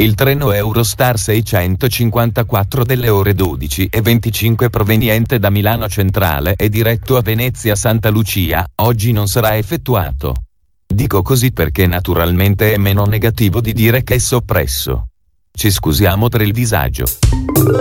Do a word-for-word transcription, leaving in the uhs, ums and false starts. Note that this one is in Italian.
Il treno Eurostar seicentocinquantaquattro delle ore dodici e venticinque proveniente da Milano Centrale e diretto a Venezia Santa Lucia, oggi non sarà effettuato. Dico così perché naturalmente è meno negativo di dire che è soppresso. Ci scusiamo per il disagio.